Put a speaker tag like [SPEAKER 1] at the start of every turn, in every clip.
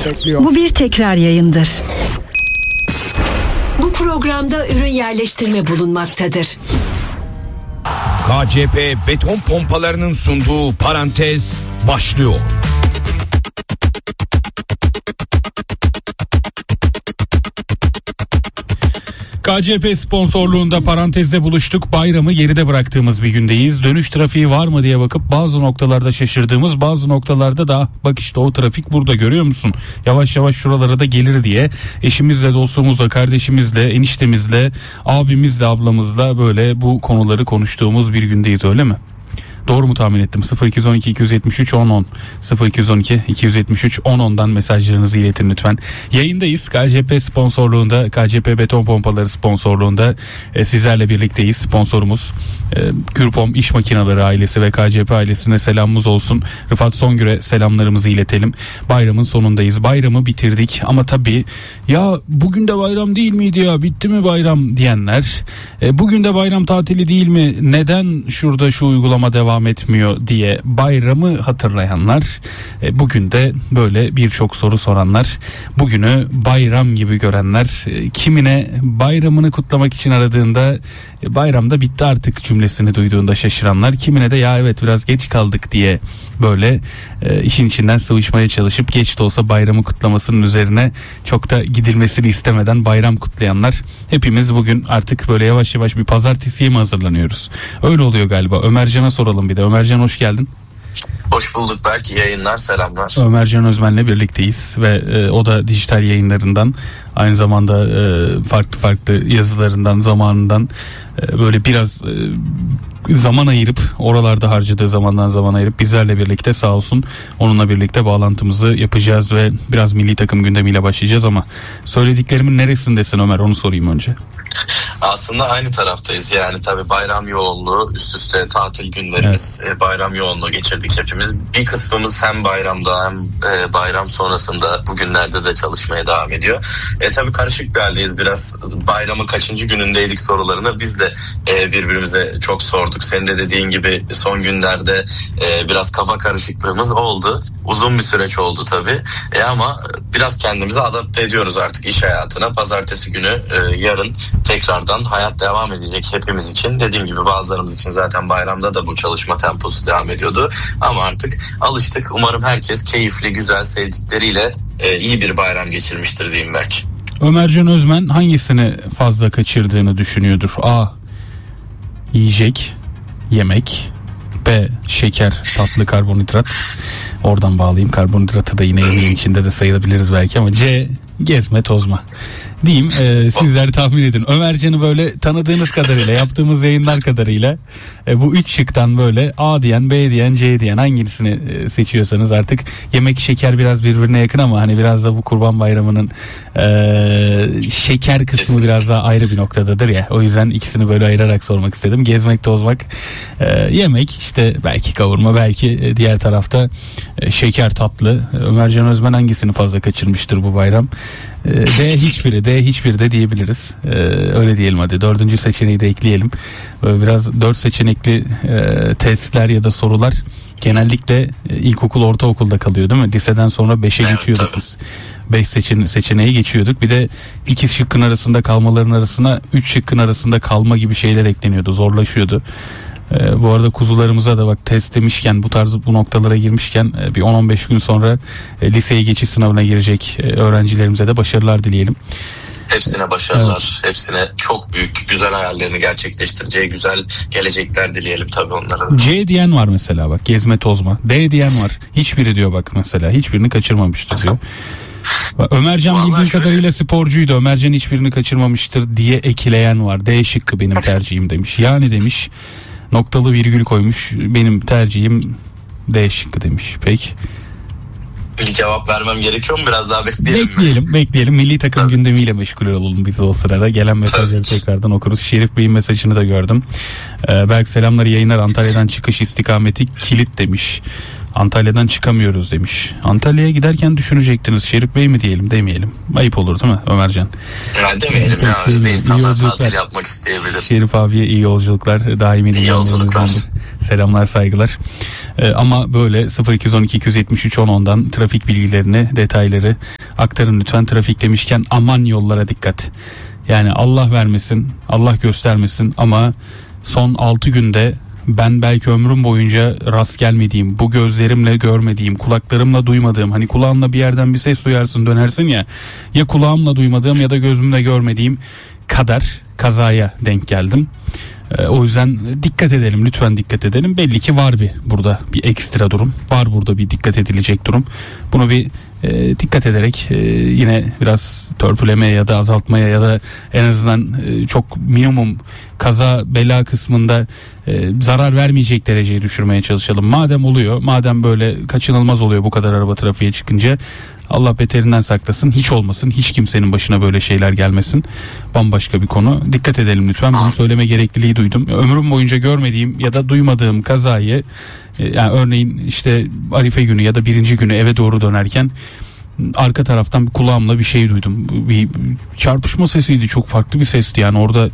[SPEAKER 1] bekliyor.
[SPEAKER 2] Bu bir tekrar yayındır. Bu programda ürün yerleştirme bulunmaktadır.
[SPEAKER 3] KCP beton pompalarının sunduğu Parantez başlıyor.
[SPEAKER 4] KCP sponsorluğunda Parantez'de buluştuk. Bayramı geride bıraktığımız bir gündeyiz. Dönüş trafiği var mı diye bakıp bazı noktalarda şaşırdığımız, bazı noktalarda da bak işte o trafik burada, görüyor musun? Yavaş yavaş şuralara da gelir diye eşimizle, dostumuzla, kardeşimizle, eniştemizle, abimizle, ablamızla böyle bu konuları konuştuğumuz bir gündeyiz, öyle mi? Doğru mu tahmin ettim? 0212 273 1010 0212 273 1010'dan mesajlarınızı iletin lütfen. Yayındayız. KCP sponsorluğunda, KCP beton pompaları sponsorluğunda sizlerle birlikteyiz. Sponsorumuz Kürpom İş Makineleri ailesi ve KCP ailesine selamımız olsun. Rıfat Songür'e selamlarımızı iletelim. Bayramın sonundayız. Bayramı bitirdik ama tabii ya bugün de bayram değil miydi ya, bitti mi bayram diyenler, bugün de bayram tatili değil mi, neden şurada şu uygulama devam etmiyor diye bayramı hatırlayanlar, bugün de böyle birçok soru soranlar, bugünü bayram gibi görenler, kimine bayramını kutlamak için aradığında bayramda bitti artık cümlesini duyduğunda şaşıranlar, kimine de ya evet biraz geç kaldık diye böyle işin içinden sıvışmaya çalışıp geç de olsa bayramı kutlamasının üzerine çok da gidilmesini istemeden bayram kutlayanlar, hepimiz bugün artık böyle yavaş yavaş bir pazartesiye mi hazırlanıyoruz? Öyle oluyor galiba. Ömercan'a soralım bir de. Ömercan hoş geldin.
[SPEAKER 5] Hoş bulduk Berk. İyi yayınlar, selamlar.
[SPEAKER 4] Ömercan Özmen'le birlikteyiz ve o da dijital yayınlarından, aynı zamanda farklı yazılarından, zamanından böyle biraz zaman ayırıp, oralarda harcadığı zamandan zaman ayırıp bizlerle birlikte sağ olsun, onunla birlikte bağlantımızı yapacağız ve biraz milli takım gündemiyle başlayacağız ama söylediklerimin neresindesin Ömer, onu sorayım önce.
[SPEAKER 5] Aslında aynı taraftayız yani, tabii bayram yoğunluğu, üst üste tatil günlerimiz, evet. Bayram yoğunluğu geçirdik hepimiz. Bir kısmımız hem bayramda hem bayram sonrasında bugünlerde de çalışmaya devam ediyor. Tabii karışık bir haldeyiz biraz. Bayramın kaçıncı günündeydik sorularını biz de birbirimize çok sorduk. Senin de dediğin gibi son günlerde biraz kafa karışıklığımız oldu. Uzun bir süreç oldu tabii. Ama biraz kendimizi adapte ediyoruz artık iş hayatına. Pazartesi günü yarın tekrardan hayat devam edecek hepimiz için. Dediğim gibi bazılarımız için zaten bayramda da bu çalışma temposu devam ediyordu. Ama artık alıştık. Umarım herkes keyifli, güzel, sevdikleriyle iyi bir bayram geçirmiştir diyeyim belki.
[SPEAKER 4] Ömercan Özmen hangisini fazla kaçırdığını düşünüyordur? A. Yiyecek, yemek. B. Şeker, tatlı, karbonhidrat. Oradan bağlayayım. Karbonhidratı da yine yemeğin içinde de sayılabiliriz belki ama C. Gezme, tozma diyeyim. Sizler tahmin edin. Ömercan'ı böyle tanıdığınız kadarıyla, yaptığımız yayınlar kadarıyla bu üç şıktan böyle A diyen, B diyen, C diyen hangisini seçiyorsanız artık. Yemek, şeker biraz birbirine yakın ama hani biraz da bu Kurban Bayramı'nın şeker kısmı biraz daha ayrı bir noktadadır ya. O yüzden ikisini böyle ayırarak sormak istedim. Gezmek, tozmak, yemek işte belki kavurma, belki diğer tarafta şeker, tatlı. Ömercan Özmen hangisini fazla kaçırmıştır bu bayram? D hiçbiri de diyebiliriz. Öyle diyelim hadi. Dördüncü seçeneği de ekleyelim. Böyle biraz 4 seçenekli testler ya da sorular genellikle ilkokul, ortaokulda kalıyor değil mi? Liseden sonra 5'e geçiyorduk biz. 5 seçeneği geçiyorduk. Bir de 2 şıkkın arasında kalmaların arasına 3 şıkkın arasında kalma gibi şeyler ekleniyordu. Zorlaşıyordu. Bu arada kuzularımıza da bak, test demişken, bu tarz bu noktalara girmişken bir 10-15 gün sonra liseye geçiş sınavına girecek öğrencilerimize de başarılar dileyelim.
[SPEAKER 5] Hepsine başarılar.
[SPEAKER 4] Evet.
[SPEAKER 5] Hepsine çok büyük, güzel hayallerini gerçekleştireceği güzel gelecekler dileyelim tabii onlara.
[SPEAKER 4] C diyen var mesela bak, gezme, tozma. D diyen var. Hiçbiri diyor bak mesela. Hiçbirini kaçırmamıştır diyor. Ömercan bildiğin kadarıyla sporcuydu. Ömercan hiçbirini kaçırmamıştır diye ekleyen var. D şıkkı benim tercihim demiş. Yani demiş, noktalı virgül koymuş. Benim tercihim D şıkkı demiş. Peki.
[SPEAKER 5] Bir cevap vermem gerekiyor mu? Biraz daha bekleyelim.
[SPEAKER 4] Bekleyelim. Milli takım gündemiyle meşgul olalım biz o sırada. Gelen mesajları tekrardan okuruz. Şerif Bey'in mesajını da gördüm. Belki selamlar, yayınlar. Antalya'dan çıkış istikameti kilit demiş. Antalya'dan çıkamıyoruz demiş. Antalya'ya giderken düşünecektiniz. Şerif Bey mi diyelim, demeyelim. Ayıp olur değil mi Ömercan?
[SPEAKER 5] Ya demeyelim ya. İnsanlar tatil yapmak isteyebilir.
[SPEAKER 4] Şerif abiye iyi yolculuklar. Daimi dinleyenlerimizden selamlar, saygılar. Ama böyle 0212 273 1010'dan trafik bilgilerini, detayları aktarın lütfen. Trafik demişken aman yollara dikkat. Yani Allah vermesin, Allah göstermesin ama son 6 günde ben belki ömrüm boyunca rast gelmediğim, bu gözlerimle görmediğim, kulaklarımla duymadığım, hani kulağınla bir yerden bir ses duyarsın dönersin ya kulağımla duymadığım ya da gözümle görmediğim kadar kazaya denk geldim. O yüzden dikkat edelim, lütfen dikkat edelim. Belli ki var burada bir ekstra durum, var burada bir dikkat edilecek durum. Bunu bir dikkat ederek yine biraz törpülemeye ya da azaltmaya ya da en azından çok minimum kaza bela kısmında zarar vermeyecek dereceye düşürmeye çalışalım. Madem böyle kaçınılmaz oluyor bu kadar araba trafiğe çıkınca, Allah beterinden saklasın, hiç olmasın, hiç kimsenin başına böyle şeyler gelmesin. Bambaşka bir konu. Dikkat edelim lütfen. Bunu söyleme gerekliliği duydum. Ömrüm boyunca görmediğim ya da duymadığım kazayı, yani örneğin işte Arife günü ya da 1. günü eve doğru dönerken arka taraftan kulağımla bir şey duydum. Bir çarpışma sesiydi, çok farklı bir sesti. Yani orada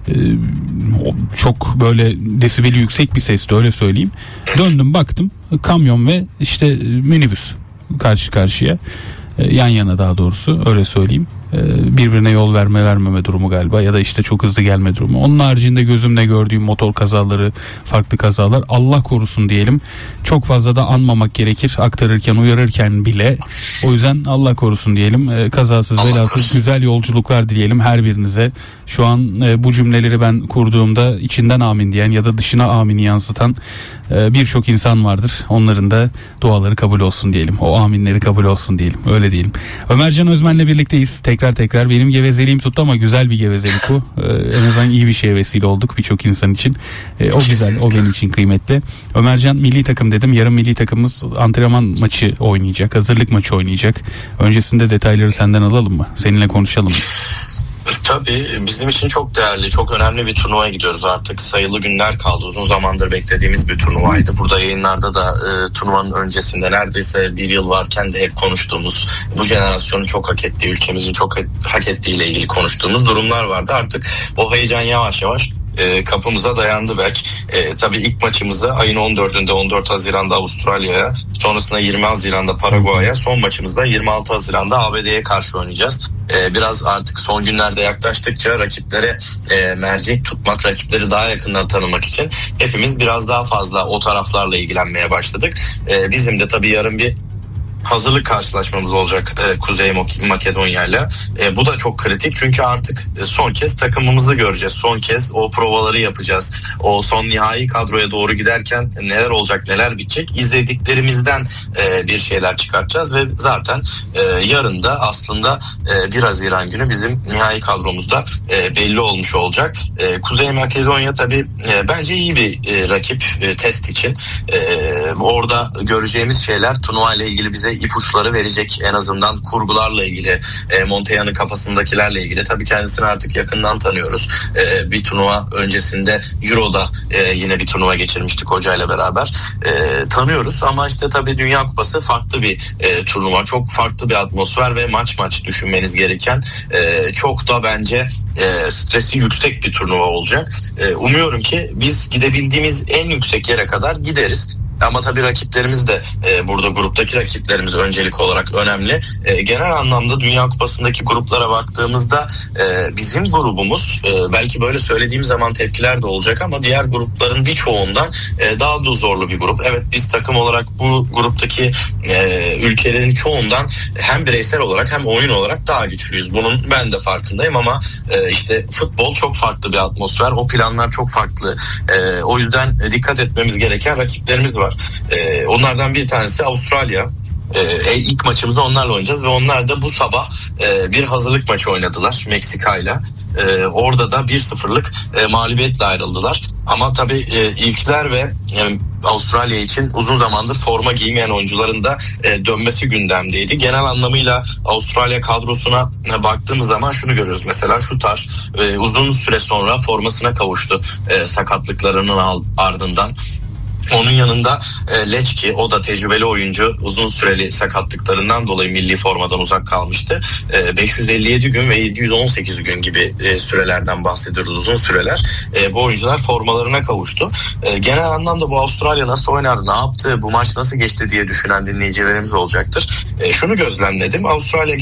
[SPEAKER 4] çok böyle desibeli yüksek bir sesti, öyle söyleyeyim. Döndüm baktım, kamyon ve işte minibüs karşı karşıya, yan yana, daha doğrusu öyle söyleyeyim. Birbirine yol vermeme durumu galiba ya da işte çok hızlı gelme durumu. Onun haricinde gözümle gördüğüm motor kazaları, farklı kazalar, Allah korusun diyelim. Çok fazla da anmamak gerekir aktarırken, uyarırken bile. O yüzden Allah korusun diyelim. Kazasız belasız güzel yolculuklar dileyelim her birinize. Şu an bu cümleleri ben kurduğumda içinden amin diyen ya da dışına amini yansıtan birçok insan vardır. Onların da duaları kabul olsun diyelim. O aminleri kabul olsun diyelim. Öyle diyelim. Ömercan Özmen'le birlikteyiz. Tekrar benim gevezeliğim tuttu ama güzel bir gevezelik bu. En azından iyi bir şeye vesile olduk birçok insan için. O güzel, o benim için kıymetli. Ömercan, milli takım dedim. Yarın milli takımımız antrenman maçı oynayacak. Hazırlık maçı oynayacak. Öncesinde detayları senden alalım mı? Seninle konuşalım mı?
[SPEAKER 5] Tabii bizim için çok değerli, çok önemli bir turnuvaya gidiyoruz artık. Sayılı günler kaldı. Uzun zamandır beklediğimiz bir turnuvaydı. Burada yayınlarda da turnuvanın öncesinde neredeyse bir yıl varken de hep konuştuğumuz, bu jenerasyonun çok hak ettiği, ülkemizin çok hak ettiği ile ilgili konuştuğumuz durumlar vardı. Artık o heyecan yavaş yavaş kapımıza dayandı belki. Tabii ilk maçımızı ayın 14'ünde 14 Haziran'da Avustralya'ya, sonrasında 20 Haziran'da Paraguay'a, son maçımızda 26 Haziran'da ABD'ye karşı oynayacağız. Biraz artık son günlerde yaklaştıkça rakiplere mercek tutmak, rakipleri daha yakından tanımak için hepimiz biraz daha fazla o taraflarla ilgilenmeye başladık. Bizim de tabii yarın bir hazırlık karşılaşmamız olacak Kuzey Makedonya ile. Bu da çok kritik çünkü artık son kez takımımızı göreceğiz. Son kez o provaları yapacağız. O son nihai kadroya doğru giderken neler olacak, neler bitecek, izlediklerimizden bir şeyler çıkartacağız ve zaten yarın da aslında 1 Haziran günü bizim nihai kadromuzda belli olmuş olacak. Kuzey Makedonya tabii bence iyi bir rakip test için. Orada göreceğimiz şeyler turnuva ile ilgili bize ipuçları verecek, en azından kurgularla ilgili, Montella'nın kafasındakilerle ilgili. Tabii kendisini artık yakından tanıyoruz. Bir turnuva öncesinde Euro'da yine bir turnuva geçirmiştik hocayla beraber. Tanıyoruz ama işte tabii Dünya Kupası farklı bir turnuva. Çok farklı bir atmosfer ve maç düşünmeniz gereken, çok da bence stresi yüksek bir turnuva olacak. Umuyorum ki biz gidebildiğimiz en yüksek yere kadar gideriz. Ama tabii rakiplerimiz de burada, gruptaki rakiplerimiz öncelik olarak önemli. Genel anlamda Dünya Kupası'ndaki gruplara baktığımızda bizim grubumuz, belki böyle söylediğim zaman tepkiler de olacak ama diğer grupların birçoğundan daha da zorlu bir grup. Evet, biz takım olarak bu gruptaki ülkelerin çoğundan hem bireysel olarak hem oyun olarak daha güçlüyüz. Bunun ben de farkındayım ama işte futbol çok farklı bir atmosfer. O planlar çok farklı. O yüzden dikkat etmemiz gereken rakiplerimiz var. Onlardan bir tanesi Avustralya. İlk maçımızı onlarla oynayacağız ve onlar da bu sabah bir hazırlık maçı oynadılar Meksika'yla. Orada da 1-0'lık mağlubiyetle ayrıldılar. Ama tabii ilkler ve Avustralya için uzun zamandır forma giymeyen oyuncuların da dönmesi gündemdeydi. Genel anlamıyla Avustralya kadrosuna baktığımız zaman şunu görüyoruz. Mesela Şutar uzun süre sonra formasına kavuştu sakatlıklarının ardından. Onun yanında Leçki, o da tecrübeli oyuncu, uzun süreli sakatlıklarından dolayı milli formadan uzak kalmıştı. 557 gün ve 718 gün gibi sürelerden bahsediyoruz, uzun süreler. Bu oyuncular formalarına kavuştu. Genel anlamda bu Avustralya nasıl oynar, ne yaptı, bu maç nasıl geçti diye düşünen dinleyicilerimiz olacaktır. Şunu gözlemledim, Avustralya